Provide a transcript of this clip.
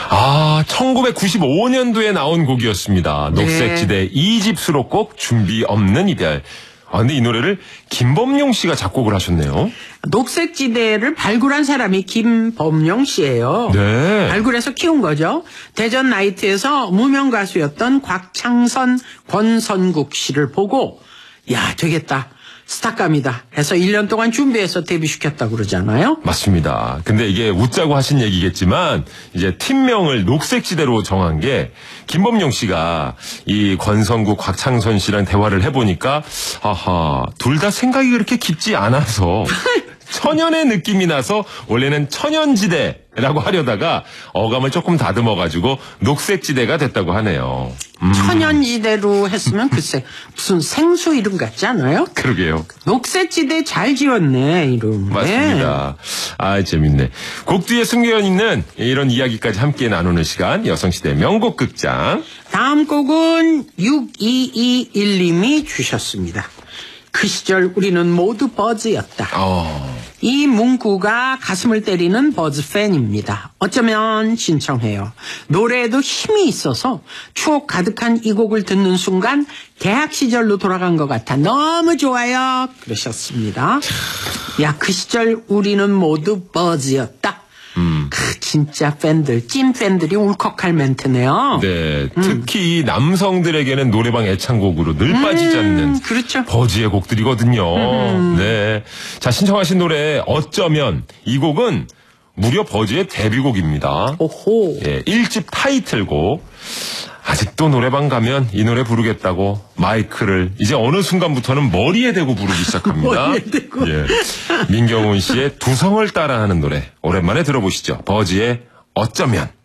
아, 1995년도에 나온 곡이었습니다. 네. 녹색지대 2집 수록곡 준비 없는 이별. 아, 근데 이 노래를 김범용 씨가 작곡을 하셨네요. 녹색지대를 발굴한 사람이 김범용 씨예요. 네. 발굴해서 키운 거죠. 대전 나이트에서 무명 가수였던 곽창선, 권선국 씨를 보고 야, 되겠다. 스타감이다 해서 1년 동안 준비해서 데뷔시켰다고 그러잖아요. 맞습니다. 근데 이게 웃자고 하신 얘기겠지만 이제 팀명을 녹색지대로 정한 게 김범용 씨가 이 권성국, 곽창선 씨랑 대화를 해보니까 아하, 둘 다 생각이 그렇게 깊지 않아서 천연의 느낌이 나서 원래는 천연지대라고 하려다가 어감을 조금 다듬어가지고 녹색지대가 됐다고 하네요. 천연지대로 했으면 글쎄 무슨 생수 이름 같지 않아요? 그러게요. 녹색지대 잘 지었네 이름. 맞습니다. 아, 재밌네. 곡 뒤에 숨겨 있는 이런 이야기까지 함께 나누는 시간, 여성시대 명곡 극장. 다음 곡은 6221님이 주셨습니다. 그 시절 우리는 모두 버즈였다. 이 문구가 가슴을 때리는 버즈 팬입니다. 어쩌면 신청해요. 노래에도 힘이 있어서 추억 가득한 이 곡을 듣는 순간 대학 시절로 돌아간 것 같아 너무 좋아요. 그러셨습니다. 야, 그 시절 우리는 모두 버즈였다. 진짜 팬들, 찐 팬들이 울컥할 멘트네요. 네, 특히 남성들에게는 노래방 애창곡으로 늘 빠지지 않는 그렇죠. 버즈의 곡들이거든요. 네, 자, 신청하신 노래 어쩌면 이 곡은 무려 버즈의 데뷔곡입니다. 오호. 예, 1집 타이틀곡. 아직도 노래방 가면 이 노래 부르겠다고 마이크를 이제 어느 순간부터는 머리에 대고 부르기 시작합니다. 머리에 대고. 예. 민경훈 씨의 두성을 따라하는 노래 오랜만에 들어보시죠. 버즈의 어쩌면.